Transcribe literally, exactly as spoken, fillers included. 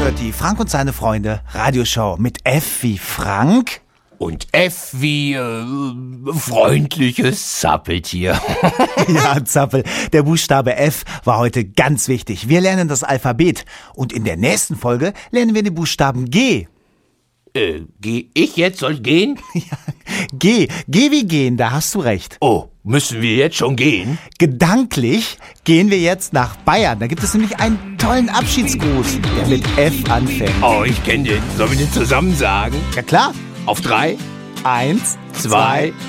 hört die Frank und seine Freunde Radioshow mit F wie Frank. Und F wie äh, freundliches Zappeltier. Ja, Zappel, der Buchstabe F war heute ganz wichtig. Wir lernen das Alphabet und in der nächsten Folge lernen wir den Buchstaben G. Äh, geh ich jetzt soll gehen? Ja, G, G wie gehen, da hast du recht. Oh, müssen wir jetzt schon gehen? Gedanklich gehen wir jetzt nach Bayern. Da gibt es nämlich einen tollen Abschiedsgruß, der mit F anfängt. Oh, ich kenne den. Sollen wir den zusammen sagen? Ja klar. Auf drei, Eins, zwei,